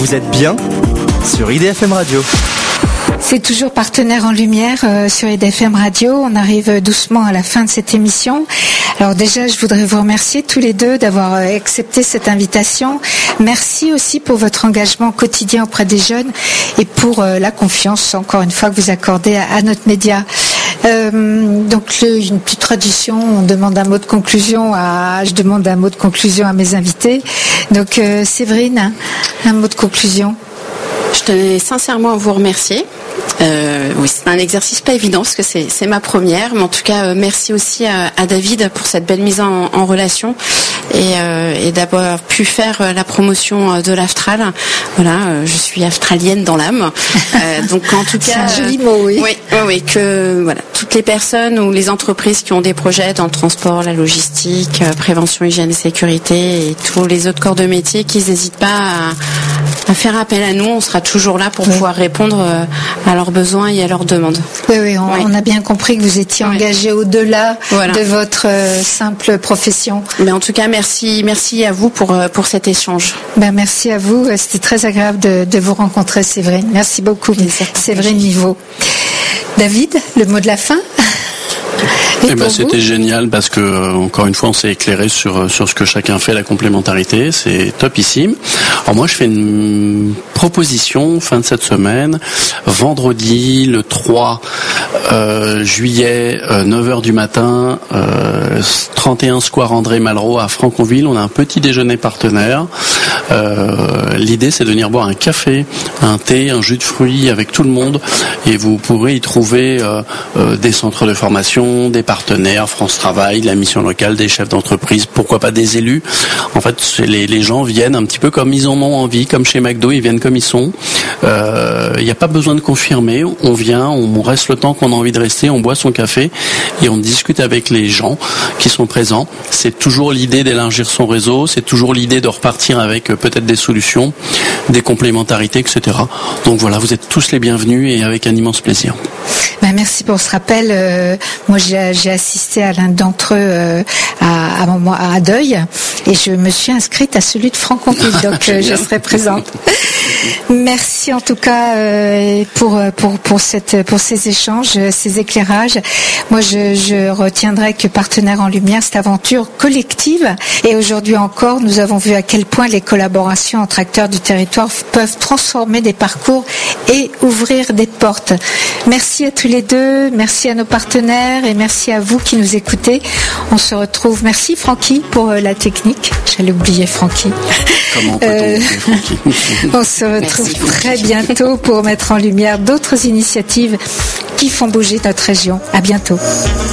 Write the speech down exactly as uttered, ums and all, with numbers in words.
Vous êtes bien sur I D F M Radio. C'est toujours Partenaires en Lumière euh, sur I D F M Radio. On arrive doucement à la fin de cette émission. Alors déjà, je voudrais vous remercier tous les deux d'avoir euh, accepté cette invitation. Merci aussi pour votre engagement quotidien auprès des jeunes et pour euh, la confiance, encore une fois, que vous accordez à, à notre média. Euh, donc le, une petite tradition, on demande un mot de conclusion à, je demande un mot de conclusion à mes invités. Donc euh, Séverine, un mot de conclusion. Je tenais sincèrement à vous remercier. Euh, oui, c'est un exercice pas évident parce que c'est, c'est ma première, mais en tout cas euh, merci aussi à, à David pour cette belle mise en, en relation et, euh, et d'avoir pu faire euh, la promotion de l'Aftral. Voilà, euh, je suis aftralienne dans l'âme. Euh, donc en tout cas, c'est un joli mot, oui. Oui, oui, oui, que voilà, toutes les personnes ou les entreprises qui ont des projets dans le transport, la logistique, euh, prévention, hygiène et sécurité et tous les autres corps de métier, qu'ils n'hésitent pas à, à faire appel à nous. On sera toujours là pour oui. pouvoir répondre euh, à leurs besoins et à leurs demandes. Oui, oui, on, oui. on a bien compris que vous étiez oui. engagé au-delà voilà. de votre euh, simple profession. Mais en tout cas, merci, merci à vous pour pour cet échange. Ben merci à vous. C'était très agréable de, de vous rencontrer, Séverine. Merci beaucoup, Séverine Niveau. David, le mot de la fin. Eh ben, c'était génial parce que euh, encore une fois on s'est éclairé sur sur ce que chacun fait, la complémentarité, c'est topissime. Alors moi je fais une proposition fin de cette semaine, vendredi le trois euh, juillet, euh, neuf heures du matin, euh, trente et un square André Malraux à Franconville. On a un petit déjeuner partenaire. Euh, l'idée c'est de venir boire un café, un thé, un jus de fruits avec tout le monde et vous pourrez y trouver euh, euh, des centres de formation, des partenaires, France Travail, la mission locale, des chefs d'entreprise, pourquoi pas des élus. En fait, les, les gens viennent un petit peu comme ils en ont envie, comme chez McDo, ils viennent comme ils sont. Il euh, n'y a pas besoin de confirmer, on vient, on reste le temps qu'on a envie de rester, on boit son café et on discute avec les gens qui sont présents. C'est toujours l'idée d'élargir son réseau, c'est toujours l'idée de repartir avec euh, peut-être des solutions, des complémentarités, et cetera. Donc voilà, vous êtes tous les bienvenus et avec un immense plaisir. Ben merci pour ce rappel. Euh, moi, j'ai, j'ai assisté à l'un d'entre eux euh, à, à, à Deuil et je me suis inscrite à celui de Franconville, donc euh, je serai présente. Merci en tout cas euh, pour pour pour cette pour ces échanges, ces éclairages. Moi, je, je retiendrai que Partenaires en Lumière, cette aventure collective. Et aujourd'hui encore, nous avons vu à quel point les collaborations entre acteurs du territoire peuvent transformer des parcours et ouvrir des portes. Merci à tous les deux, merci à nos partenaires et merci à vous qui nous écoutez. On se retrouve. Merci Francky pour la technique. J'allais oublier Francky. Comment peut-on euh, oublier Francky ? On se retrouve merci, très bientôt pour mettre en lumière d'autres initiatives qui font bouger notre région. À bientôt.